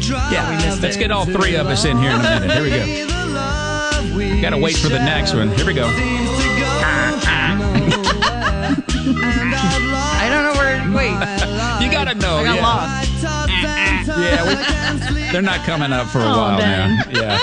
Yeah, let's get all three of us in here in a minute. Here we go. Got to wait for the next one. Here we go. I don't know where. Wait. You got to know. I got lost. Yeah, they're not coming up for a while dang. now. Yeah.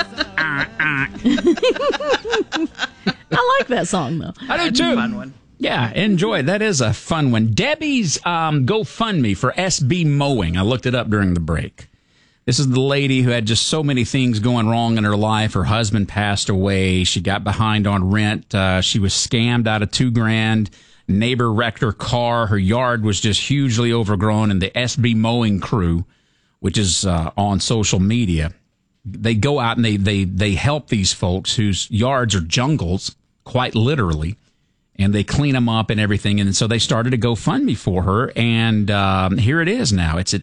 I like that song, though. I do too. Fun one. Yeah, enjoy it. That is a fun one. Debbie's GoFundMe for SB Mowing. I looked it up during the break. This is the lady who had just so many things going wrong in her life. Her husband passed away. She got behind on rent. She was scammed out of $2,000. Neighbor wrecked her car. Her yard was just hugely overgrown. And the SB Mowing crew, which is on social media, they go out and they help these folks whose yards are jungles, quite literally. And they clean them up and everything. And so they started a GoFundMe for her. And here it is now. It's at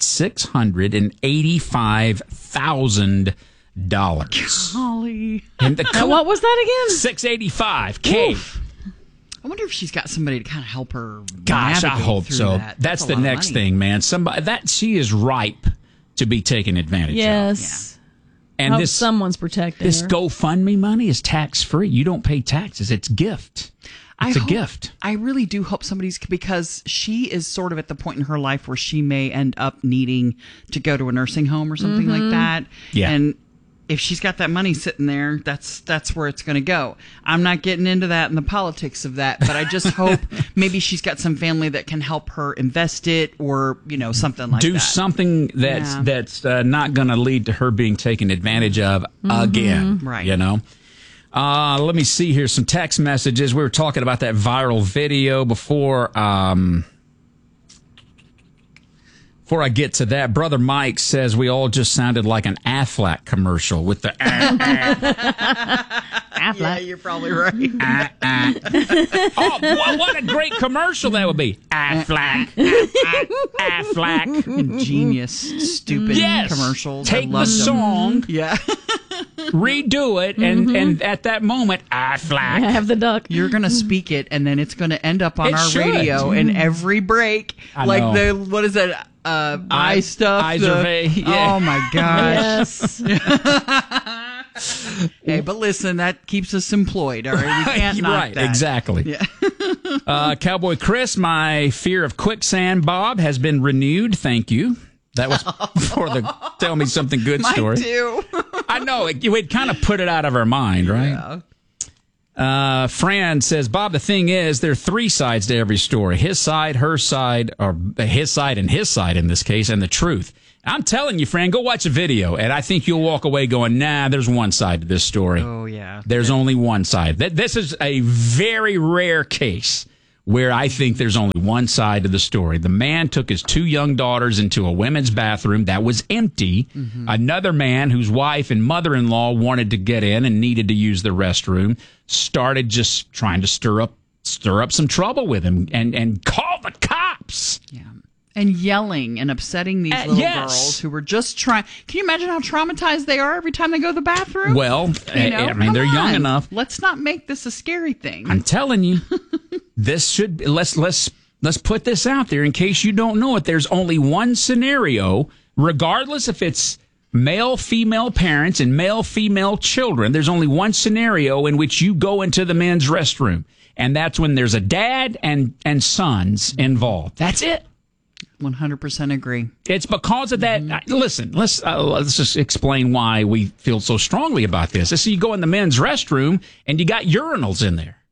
$685,000. Holly. And What was that again? $685K. Oof. I wonder if she's got somebody to kind of help her. Gosh, I navigate hope through so. That. That's a the lot of next money. thing, man. Somebody that she is ripe to be taken advantage of. Yes. And Hope this someone's protecting this her. GoFundMe money is tax free. You don't pay taxes. It's gift. It's a gift. I really do hope somebody's, because she is sort of at the point in her life where she may end up needing to go to a nursing home or something like that. Yeah. And if she's got that money sitting there, that's where it's going to go. I'm not getting into that and the politics of that, but I just hope maybe she's got some family that can help her invest it, or something like that. Do something that's not going to lead to her being taken advantage of again. Right. Let me see here. Some text messages. We were talking about that viral video before. Before I get to that, Brother Mike says we all just sounded like an Aflac commercial with the Aflac. Yeah, you're probably right. Oh, what a great commercial that would be. Aflac. Aflac. Ingenious, stupid Yes. commercials. Take I the love them. song, Yeah. redo it, and at that moment, Aflac. I have the duck. You're going to speak it, and then it's going to end up on It our should. radio in every break. I like know. what is that? Eye stuff. Izervay, yeah. Oh, my gosh. Yes. Hey, but listen, that keeps us employed, all right? We can't knock Right, that. exactly. Yeah. Cowboy Chris, my fear of quicksand, Bob, has been renewed. Thank you. That was for the tell me something good Mine story. too. I know. We'd kind of put it out of our mind, right? Yeah. Fran says, Bob, the thing is, there are three sides to every story. His side, her side, or his side and his side in this case, and the truth. I'm telling you, Fran, go watch a video, and I think you'll walk away going, nah, there's one side to this story. Oh, yeah. There's only one side. This is a very rare case where I think there's only one side of the story. The man took his two young daughters into a women's bathroom that was empty. Mm-hmm. Another man whose wife and mother-in-law wanted to get in and needed to use the restroom started just trying to stir up some trouble with him and call the cops. Yeah. And yelling and upsetting these little yes. girls who were just trying. Can you imagine how traumatized they are every time they go to the bathroom? Well, I mean, they're young enough. Let's not make this a scary thing. I'm telling you, this should let's put this out there in case you don't know it. There's only one scenario, regardless if it's male, female parents and male, female children. There's only one scenario in which you go into the men's restroom, and that's when there's a dad and sons involved. That's it. 100% agree. It's because of that. Listen, let's just explain why we feel so strongly about this. So you go in the men's restroom and you got urinals in there.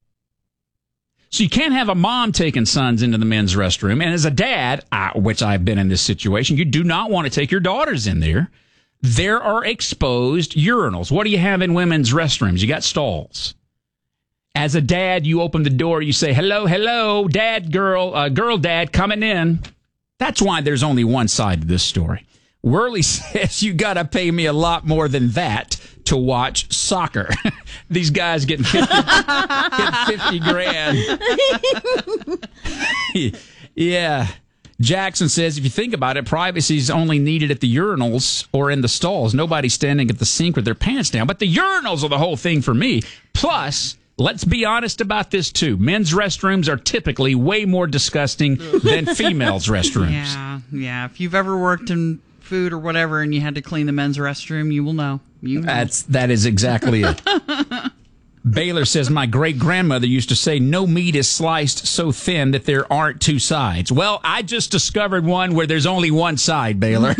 So you can't have a mom taking sons into the men's restroom. And as a dad, which I've been in this situation, you do not want to take your daughters in there. There are exposed urinals. What do you have in women's restrooms? You got stalls. As a dad, you open the door, you say, hello, dad, girl, dad, coming in. That's why there's only one side to this story. Worley says you got to pay me a lot more than that to watch soccer. These guys getting 50 grand. Yeah. Jackson says, if you think about it, privacy is only needed at the urinals or in the stalls. Nobody's standing at the sink with their pants down. But the urinals are the whole thing for me. Plus, let's be honest about this, too. Men's restrooms are typically way more disgusting than females' restrooms. Yeah. If you've ever worked in food or whatever, and you had to clean the men's restroom, you will know. You know. That is exactly it. Baylor says, my great-grandmother used to say, no meat is sliced so thin that there aren't two sides. Well, I just discovered one where there's only one side, Baylor.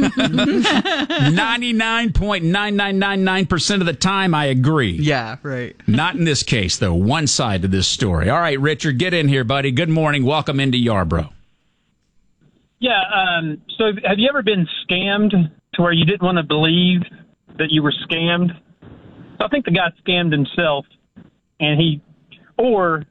99.9999% of the time, I agree. Yeah, right. Not in this case, though. One side to this story. All right, Richard, get in here, buddy. Good morning. Welcome into Yarborough. Yeah, so have you ever been scammed to where you didn't want to believe that you were scammed? I think the guy scammed himself. And the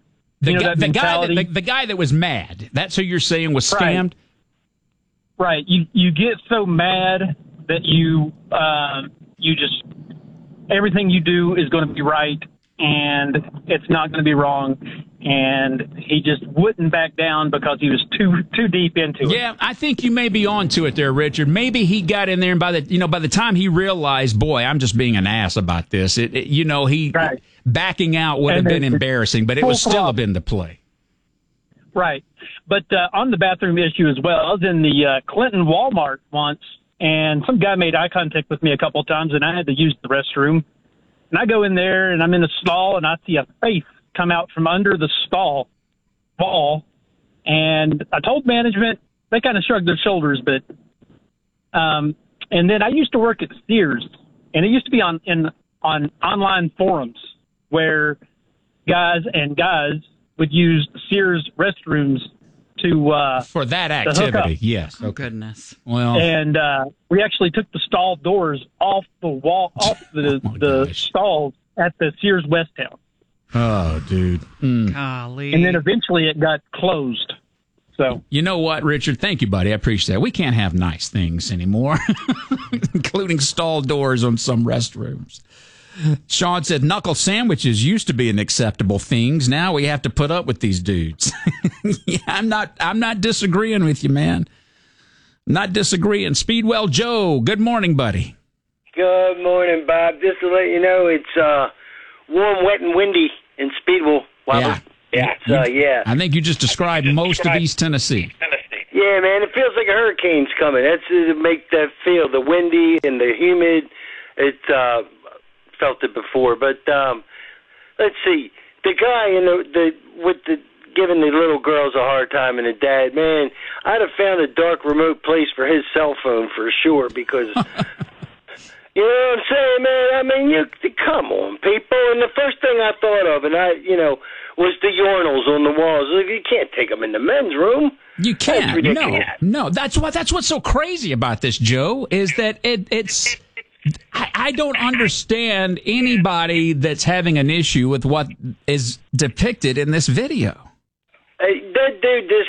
guy that was mad. That's who you're saying was scammed? Right. You get so mad that you just, everything you do is going to be right and it's not going to be wrong. And he just wouldn't back down because he was too deep into it. Yeah, I think you may be onto it there, Richard. Maybe he got in there, and by the time he realized, boy, I'm just being an ass about this. Backing out would have been embarrassing, but it would still have been the play. Right, but on the bathroom issue as well, I was in the Clinton Walmart once, and some guy made eye contact with me a couple of times, and I had to use the restroom. And I go in there, and I'm in a stall, and I see a face come out from under the stall wall, and I told management. They kind of shrugged their shoulders, but and then I used to work at Sears, and it used to be on online forums where guys would use Sears restrooms for that activity. Yes. Oh goodness. Well, and we actually took the stall doors off the wall, off the stalls at the Sears Westtown. Oh, dude. Golly. And then eventually it got closed. So you know what, Richard? Thank you, buddy. I appreciate that. We can't have nice things anymore, including stall doors on some restrooms. Sean said knuckle sandwiches used to be an acceptable things. Now we have to put up with these dudes. Yeah, I'm not disagreeing with you, man. Not disagreeing. Speedwell Joe, good morning, buddy. Good morning, Bob. Just to let you know, it's warm, wet, and windy in Speedwell. Yeah. I think you just described most of East Tennessee. Yeah, man, it feels like a hurricane's coming. That's to make that feel, the windy and the humid. It felt it before, but let's see. The guy giving the little girls a hard time and the dad, man, I'd have found a dark, remote place for his cell phone for sure because. You know what I'm saying, man? I mean, come on, people. And the first thing I thought of, was the urinals on the walls. You can't take them in the men's room. You can't. No. That's what's so crazy about this, Joe, is that it's. I don't understand anybody that's having an issue with what is depicted in this video. That dude just